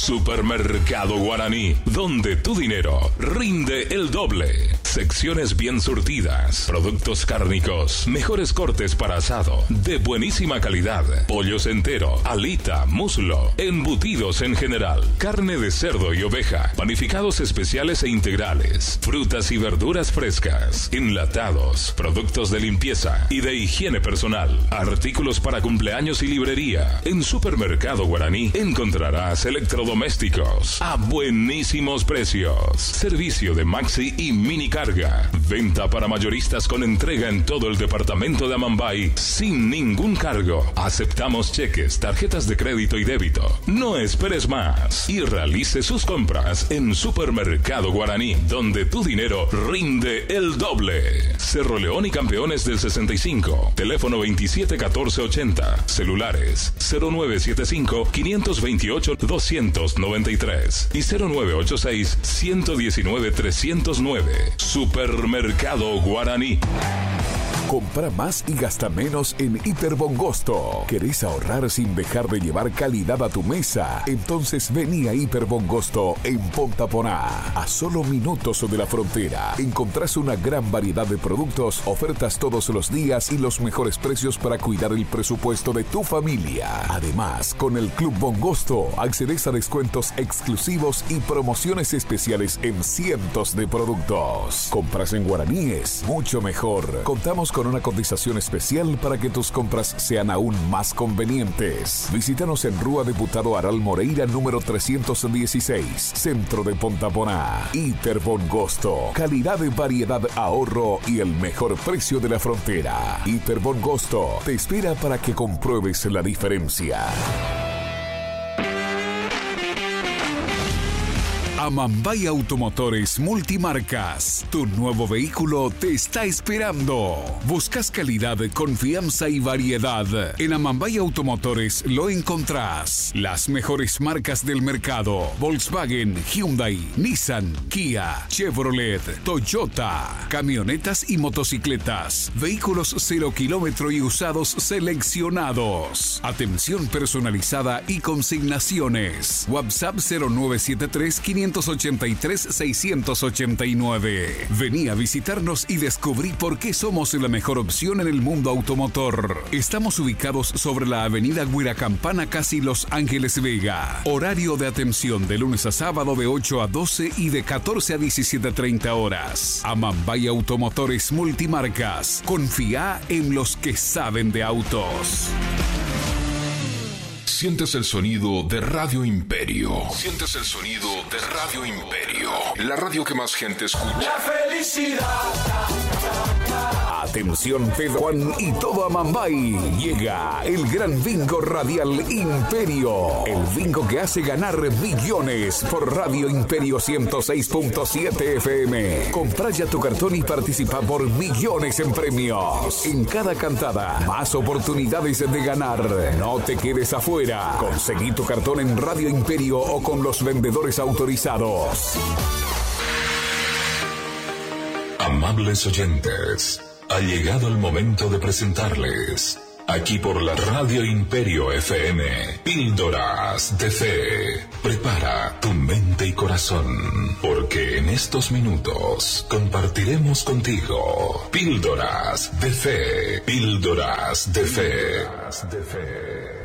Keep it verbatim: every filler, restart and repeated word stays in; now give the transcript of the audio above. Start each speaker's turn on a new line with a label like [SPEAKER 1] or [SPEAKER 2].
[SPEAKER 1] Supermercado Guaraní, donde tu dinero rinde el doble. Secciones bien surtidas, productos cárnicos, mejores cortes para asado, de buenísima calidad, pollos entero, alita, muslo, embutidos en general, carne de cerdo y oveja, panificados especiales e integrales, frutas y verduras frescas, enlatados, productos de limpieza y de higiene personal, artículos para cumpleaños y librería. En Supermercado Guaraní encontrarás electrodomésticos a buenísimos precios, servicio de maxi y mini carga, venta para mayoristas con entrega en todo el departamento de Amambay sin ningún cargo. Aceptamos cheques, tarjetas de crédito y débito. No esperes más y realice sus compras en Supermercado Guaraní, donde tu dinero rinde el doble. Cerro León y Campeones del sesenta y cinco, teléfono veintisiete catorce ochenta, celulares cero nueve siete cinco, cinco dos ocho, dos nueve tres y cero nueve ocho seis, uno uno nueve, tres cero nueve. Supermercado Guaraní.
[SPEAKER 2] Compra más y gasta menos en Hiperbongosto. ¿Querés ahorrar sin dejar de llevar calidad a tu mesa? Entonces vení a Hiperbongosto en Pontaponá. A solo minutos de la frontera encontrás una gran variedad de productos, ofertas todos los días y los mejores precios para cuidar el presupuesto de tu familia. Además, con el Club Bongosto accedes a descuentos exclusivos y promociones especiales en cientos de productos. Compras en guaraníes, mucho mejor. Contamos con una cotización especial para que tus compras sean aún más convenientes. Visítanos en Rúa Diputado Aral Moreira número trescientos dieciséis, centro de Pontaponá. Hiperbongosto, calidad, variedad, ahorro y el mejor precio de la frontera. Hiperbongosto te espera para que compruebes la diferencia. Amambay Automotores Multimarcas. Tu nuevo vehículo te está esperando. ¿Buscas calidad, confianza y variedad? En Amambay Automotores lo encontrás. Las mejores marcas del mercado: Volkswagen, Hyundai, Nissan, Kia, Chevrolet, Toyota. Camionetas y motocicletas. Vehículos cero kilómetro y usados seleccionados. Atención personalizada y consignaciones. WhatsApp cero nueve siete tres, quinientos ochenta y tres, seiscientos ochenta y nueve. Vení a visitarnos y descubrí por qué somos la mejor opción en el mundo automotor. Estamos ubicados sobre la avenida Guiracampana, casi Los Ángeles Vega. Horario de atención de lunes a sábado de ocho a doce y de catorce a diecisiete treinta horas. Amambay Automotores Multimarcas. Confía en los que saben de autos.
[SPEAKER 1] Sientes el sonido de Radio Imperio. Sientes el sonido de Radio Imperio. La radio que más gente escucha.
[SPEAKER 3] La felicidad.
[SPEAKER 2] Atención Pedro Juan y todo Amambay. Llega el gran bingo radial Imperio. El bingo que hace ganar millones por Radio Imperio ciento seis punto siete F M. Compra ya tu cartón y participa por millones en premios. En cada cantada, más oportunidades de ganar. No te quedes afuera. Conseguí tu cartón en Radio Imperio o con los vendedores autorizados.
[SPEAKER 1] Amables oyentes, ha llegado el momento de presentarles, aquí por la Radio Imperio F M, Píldoras de Fe. Prepara tu mente y corazón, porque en estos minutos compartiremos contigo Píldoras de Fe. Píldoras de Fe.